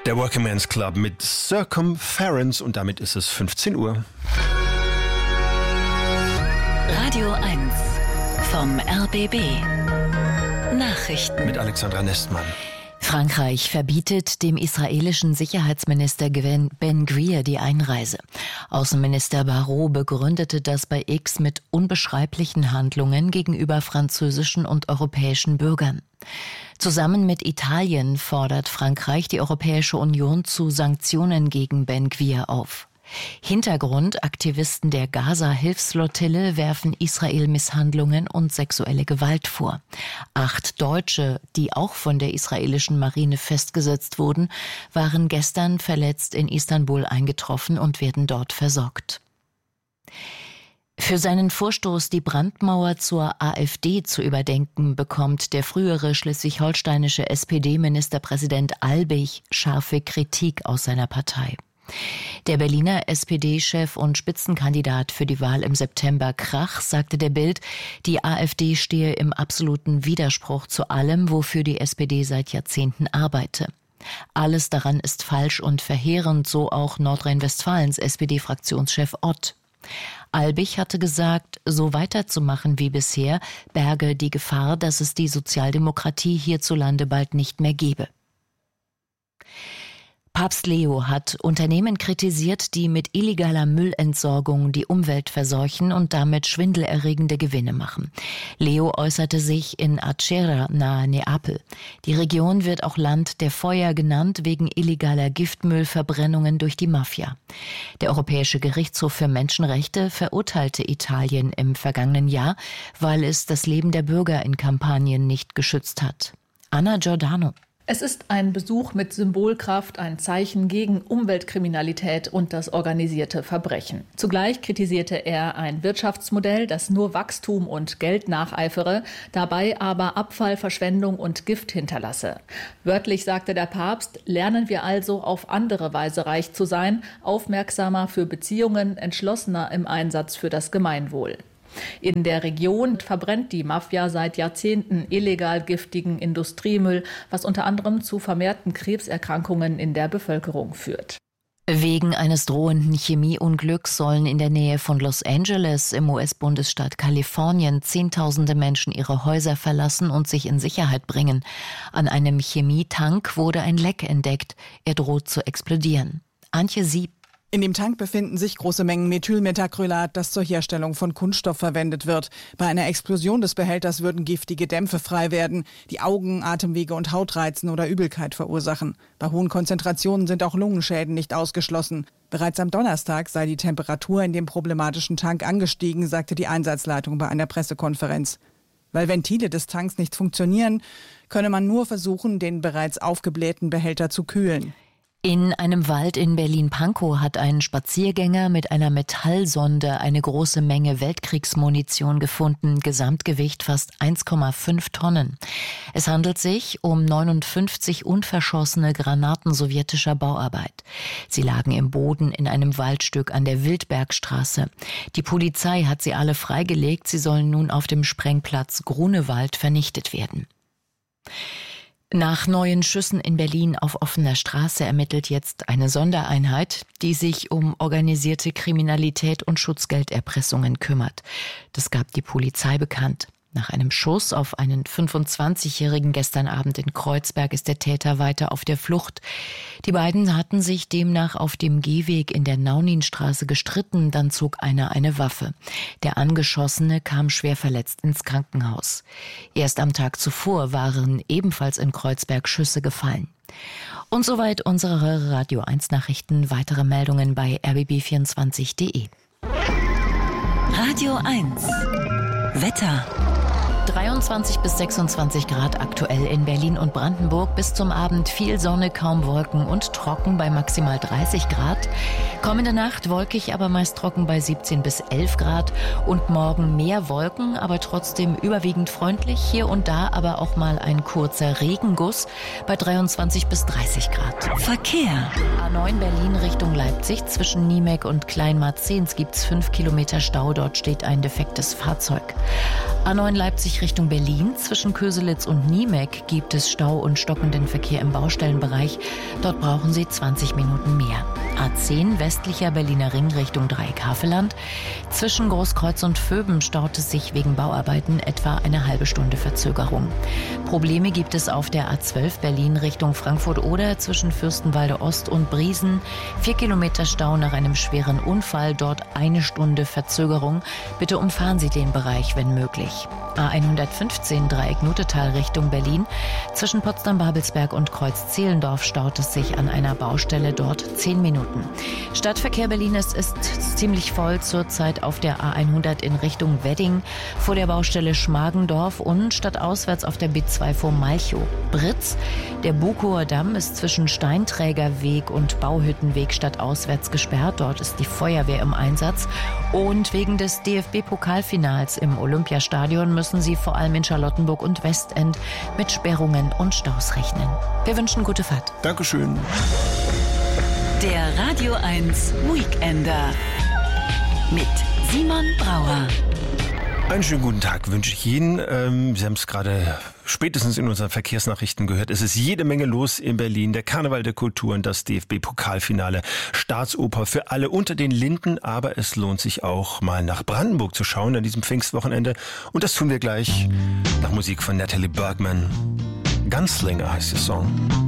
Der Workingman's Club mit Circumference und damit ist es 15 Uhr. Radio 1 vom RBB. Nachrichten Mit Alexandra Nestmann. Frankreich verbietet dem israelischen Sicherheitsminister Ben Gvir die Einreise. Außenminister Barrot begründete das bei X mit unbeschreiblichen Handlungen gegenüber französischen und europäischen Bürgern. Zusammen mit Italien fordert Frankreich die Europäische Union zu Sanktionen gegen Ben Gvir auf. Hintergrund: Aktivisten der Gaza-Hilfsflottille werfen Israel Misshandlungen und sexuelle Gewalt vor. 8 Deutsche, die auch von der israelischen Marine festgesetzt wurden, waren gestern verletzt in Istanbul eingetroffen und werden dort versorgt. Für seinen Vorstoß, die Brandmauer zur AfD zu überdenken, bekommt der frühere schleswig-holsteinische SPD-Ministerpräsident Albig scharfe Kritik aus seiner Partei. Der Berliner SPD-Chef und Spitzenkandidat für die Wahl im September, Krach, sagte der Bild, die AfD stehe im absoluten Widerspruch zu allem, wofür die SPD seit Jahrzehnten arbeite. Alles daran ist falsch und verheerend, so auch Nordrhein-Westfalens SPD-Fraktionschef Ott. Albig hatte gesagt, so weiterzumachen wie bisher berge die Gefahr, dass es die Sozialdemokratie hierzulande bald nicht mehr gebe. Papst Leo hat Unternehmen kritisiert, die mit illegaler Müllentsorgung die Umwelt verseuchen und damit schwindelerregende Gewinne machen. Leo äußerte sich in Acerra nahe Neapel. Die Region wird auch Land der Feuer genannt, wegen illegaler Giftmüllverbrennungen durch die Mafia. Der Europäische Gerichtshof für Menschenrechte verurteilte Italien im vergangenen Jahr, weil es das Leben der Bürger in Kampagnen nicht geschützt hat. Anna Giordano. Es ist ein Besuch mit Symbolkraft, ein Zeichen gegen Umweltkriminalität und das organisierte Verbrechen. Zugleich kritisierte er ein Wirtschaftsmodell, das nur Wachstum und Geld nacheifere, dabei aber Abfall, Verschwendung und Gift hinterlasse. Wörtlich sagte der Papst: Lernen wir also auf andere Weise reich zu sein, aufmerksamer für Beziehungen, entschlossener im Einsatz für das Gemeinwohl. In der Region verbrennt die Mafia seit Jahrzehnten illegal giftigen Industriemüll, was unter anderem zu vermehrten Krebserkrankungen in der Bevölkerung führt. Wegen eines drohenden Chemieunglücks sollen in der Nähe von Los Angeles im US-Bundesstaat Kalifornien Zehntausende Menschen ihre Häuser verlassen und sich in Sicherheit bringen. An einem Chemietank wurde ein Leck entdeckt. Er droht zu explodieren. Antje Sieb. In dem Tank befinden sich große Mengen Methylmethacrylat, das zur Herstellung von Kunststoff verwendet wird. Bei einer Explosion des Behälters würden giftige Dämpfe frei werden, die Augen, Atemwege und Haut reizen oder Übelkeit verursachen. Bei hohen Konzentrationen sind auch Lungenschäden nicht ausgeschlossen. Bereits am Donnerstag sei die Temperatur in dem problematischen Tank angestiegen, sagte die Einsatzleitung bei einer Pressekonferenz. Weil Ventile des Tanks nicht funktionieren, könne man nur versuchen, den bereits aufgeblähten Behälter zu kühlen. In einem Wald in Berlin-Pankow hat ein Spaziergänger mit einer Metallsonde eine große Menge Weltkriegsmunition gefunden, Gesamtgewicht fast 1,5 Tonnen. Es handelt sich um 59 unverschossene Granaten sowjetischer Bauarbeit. Sie lagen im Boden in einem Waldstück an der Wildbergstraße. Die Polizei hat sie alle freigelegt, sie sollen nun auf dem Sprengplatz Grunewald vernichtet werden. Nach neuen Schüssen in Berlin auf offener Straße ermittelt jetzt eine Sondereinheit, die sich um organisierte Kriminalität und Schutzgelderpressungen kümmert. Das gab die Polizei bekannt. Nach einem Schuss auf einen 25-Jährigen gestern Abend in Kreuzberg ist der Täter weiter auf der Flucht. Die beiden hatten sich demnach auf dem Gehweg in der Nauninstraße gestritten, dann zog einer eine Waffe. Der Angeschossene kam schwer verletzt ins Krankenhaus. Erst am Tag zuvor waren ebenfalls in Kreuzberg Schüsse gefallen. Und soweit unsere Radio 1 Nachrichten. Weitere Meldungen bei rbb24.de. Radio 1 Wetter. 23 bis 26 Grad aktuell in Berlin und Brandenburg. Bis zum Abend viel Sonne, kaum Wolken und trocken bei maximal 30 Grad. Kommende Nacht wolkig, aber meist trocken bei 17 bis 11 Grad. Und morgen mehr Wolken, aber trotzdem überwiegend freundlich. Hier und da aber auch mal ein kurzer Regenguss bei 23 bis 30 Grad. Verkehr. A9 Berlin Richtung Leipzig. Zwischen Niemek und Kleinmarzens gibt's 5 Kilometer Stau. Dort steht ein defektes Fahrzeug. A9 Leipzig A20 Richtung Berlin. Zwischen Köselitz und Niemek gibt es Stau und stockenden Verkehr im Baustellenbereich. Dort brauchen Sie 20 Minuten mehr. A10 westlicher Berliner Ring Richtung Dreieck-Havelland. Zwischen Großkreuz und Vöben staut es sich wegen Bauarbeiten etwa eine halbe Stunde Verzögerung. Probleme gibt es auf der A12 Berlin Richtung Frankfurt-Oder zwischen Fürstenwalde Ost und Briesen. 4 Kilometer Stau nach einem schweren Unfall, dort eine Stunde Verzögerung. Bitte umfahren Sie den Bereich, wenn möglich. A115 Dreieck-Nutetal Richtung Berlin. Zwischen Potsdam-Babelsberg und Kreuz-Zehlendorf staut es sich an einer Baustelle, dort 10 Minuten. Stadtverkehr Berlin ist ziemlich voll zurzeit auf der A100 in Richtung Wedding, vor der Baustelle Schmargendorf und stadtauswärts auf der B2 vor Malchow. Britz, der Bukower Damm ist zwischen Steinträgerweg und Bauhüttenweg stadtauswärts gesperrt. Dort ist die Feuerwehr im Einsatz. Und wegen des DFB-Pokalfinals im Olympiastadion müssen Sie vor allem in Charlottenburg und Westend mit Sperrungen und Staus rechnen. Wir wünschen gute Fahrt. Dankeschön. Der Radio 1 Weekender mit Simon Brauer. Einen schönen guten Tag wünsche ich Ihnen. Sie haben es gerade spätestens in unseren Verkehrsnachrichten gehört. Es ist jede Menge los in Berlin. Der Karneval der Kulturen, das DFB-Pokalfinale, Staatsoper für alle unter den Linden. Aber es lohnt sich auch mal nach Brandenburg zu schauen an diesem Pfingstwochenende. Und das tun wir gleich nach Musik von Natalie Bergman. Gunslinger heißt der Song.